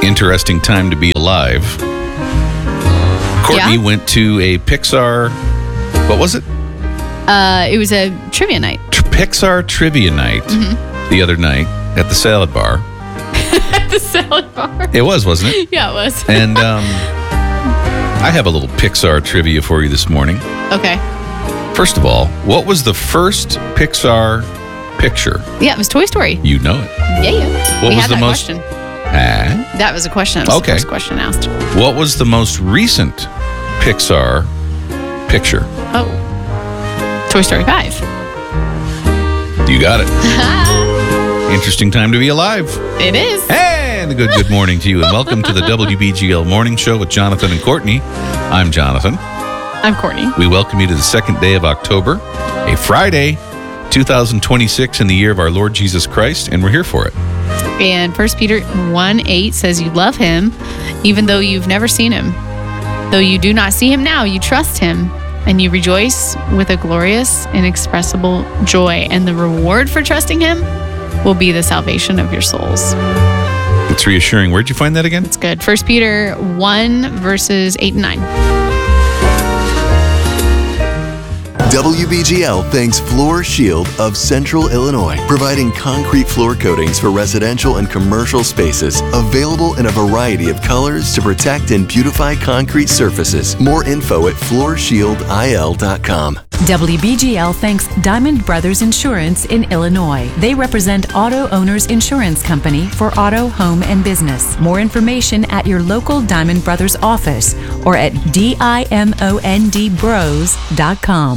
Interesting time to be alive. Courtney went to a Pixar, what was it? It was a trivia night. Pixar trivia night the other night at the salad bar. At the salad bar. It was, wasn't it? Yeah, it was. And I have a little Pixar trivia for you this morning. Okay. First of all, what was the first Pixar picture? Yeah, it was Toy Story. You know it. Yeah. What we was had the that most? question. Ah, That was a question. That was the first question asked. what was the most recent Pixar picture? Oh. Toy Story 5. You got it. Interesting time to be alive. It is. Hey, and a good morning to you, and welcome to the WBGL Morning Show with Jonathan and Courtney. I'm Jonathan. I'm Courtney. We welcome you to the second day of October, a Friday, 2026 in the year of our Lord Jesus Christ, and we're here for it. And 1 Peter 1:8 says you love him even though you've never seen him. Though you do not see him now, you trust him and you rejoice with a glorious, inexpressible joy. And the reward for trusting him will be the salvation of your souls. It's reassuring. Where'd you find that again? It's good. 1 Peter 1 verses 8 and 9. WBGL thanks Floor Shield of Central Illinois, providing concrete floor coatings for residential and commercial spaces, available in a variety of colors to protect and beautify concrete surfaces. More info at floorshieldil.com. WBGL thanks Diamond Brothers Insurance in Illinois. They represent Auto Owners Insurance Company for auto, home, and business. More information at your local Diamond Brothers office or at dimondbros.com.